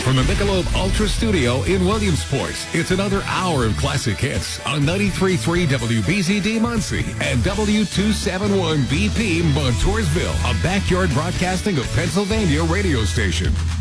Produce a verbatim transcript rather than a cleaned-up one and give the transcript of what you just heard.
from the Michelob Ultra Studio in Williamsport. It's another hour of classic hits on ninety-three point three W B Z D Muncie and W two seventy-one B P Montoursville, a backyard broadcasting of Pennsylvania radio station.